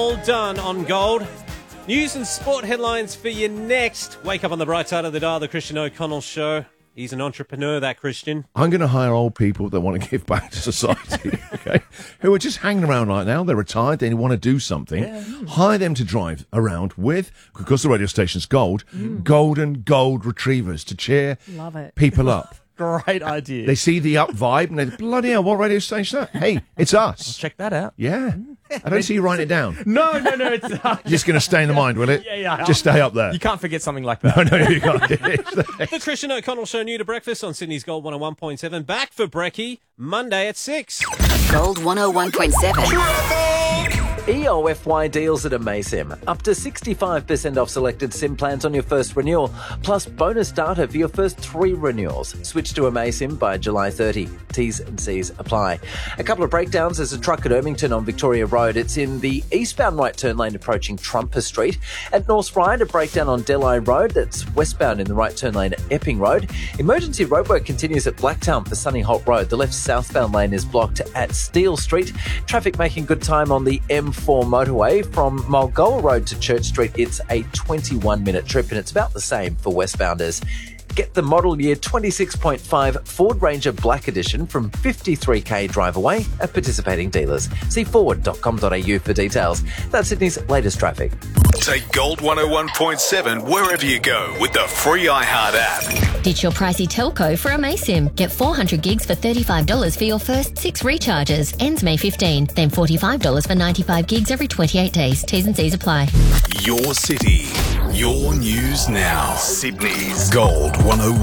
All done on gold. News and sport headlines for you next. Wake up on the bright side of the dial, the Christian O'Connell Show. He's an entrepreneur, that Christian. I'm going to hire old people that want to give back to society, okay, who are just hanging around right now. They're retired. They want to do something. Yeah. Hire them to drive around with, because the radio station's gold, golden gold retrievers to cheer people up. Great idea. They see the up vibe and they bloody hell, what radio station is that? Hey, it's us. Check that out. Yeah. I don't see you writing it down. No, it's You're just going to stay in the mind, will it? Yeah. Just stay up there. You can't forget something like that. No, you can't. The Christian O'Connell Show, new to breakfast on Sydney's Gold 101.7. Back for Brekkie, Monday at 6. Gold 101.7. EOFY deals at Amaysim. Up to 65% off selected SIM plans on your first renewal, plus bonus data for your first 3 renewals. Switch to Amaysim by July 30. T's and C's apply. A couple of breakdowns. There's a truck at Ermington on Victoria Road. It's in the eastbound right turn lane approaching Trumper Street. At North Ryde, a breakdown on Delhi Road. That's westbound in the right turn lane at Epping Road. Emergency roadwork continues at Blacktown for Sunny Holt Road. The left southbound lane is blocked at Steele Street. Traffic making good time on the M4 motorway from Mulgoa Road to Church Street. It's a 21-minute trip, and it's about the same for westbounders. Get the model year 26.5 Ford Ranger Black Edition from 53k drive away at participating dealers. See forward.com.au for details. That's Sydney's latest traffic. Take Gold 101.7 wherever you go with the free iHeart app. Ditch your pricey telco for Amaysim. Get 400 gigs for $35 for your first 6 recharges. Ends May 15. Then $45 for 95 gigs every 28 days. T's and C's apply. Your city, your news now. Sydney's Gold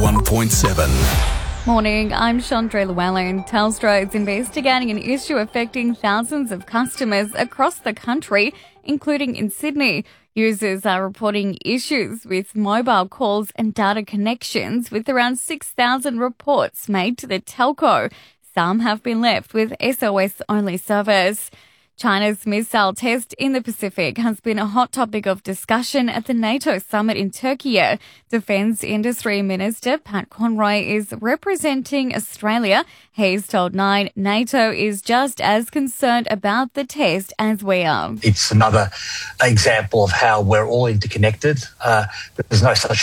101.7. Morning, I'm Chandra Llewellyn. Telstra is investigating an issue affecting thousands of customers across the country, including in Sydney. Users are reporting issues with mobile calls and data connections, with around 6,000 reports made to the telco. Some have been left with SOS-only service. China's missile test in the Pacific has been a hot topic of discussion at the NATO summit in Turkey. Defence Industry Minister Pat Conroy is representing Australia. He's told Nine NATO is just as concerned about the test as we are. It's another example of how we're all interconnected. There's no such